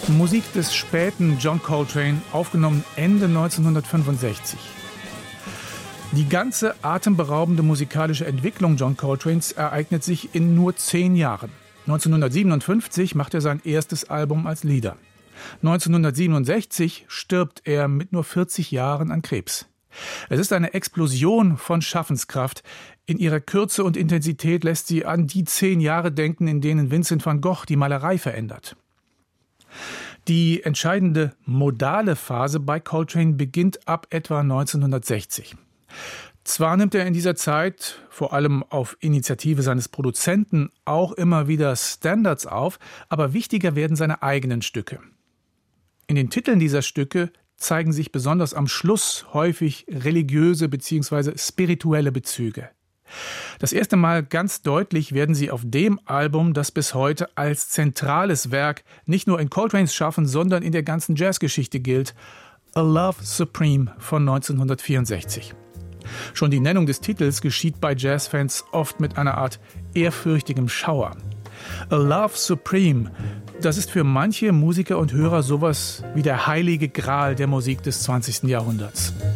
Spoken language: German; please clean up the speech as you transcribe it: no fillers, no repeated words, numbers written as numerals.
Musik des späten John Coltrane, aufgenommen Ende 1965. Die ganze atemberaubende musikalische Entwicklung John Coltranes ereignet sich in nur 10 Jahren. 1957 macht er sein erstes Album als Leader. 1967 stirbt er mit nur 40 Jahren an Krebs. Es ist eine Explosion von Schaffenskraft. In ihrer Kürze und Intensität lässt sie an die 10 Jahre denken, in denen Vincent van Gogh die Malerei verändert. Die entscheidende modale Phase bei Coltrane beginnt ab etwa 1960. Zwar nimmt er in dieser Zeit, vor allem auf Initiative seines Produzenten, auch immer wieder Standards auf, aber wichtiger werden seine eigenen Stücke. In den Titeln dieser Stücke zeigen sich besonders am Schluss häufig religiöse bzw. spirituelle Bezüge. Das erste Mal ganz deutlich werden sie auf dem Album, das bis heute als zentrales Werk nicht nur in Coltranes Schaffen, sondern in der ganzen Jazzgeschichte gilt, A Love Supreme von 1964. Schon die Nennung des Titels geschieht bei Jazzfans oft mit einer Art ehrfürchtigem Schauer. A Love Supreme, das ist für manche Musiker und Hörer sowas wie der heilige Gral der Musik des 20. Jahrhunderts.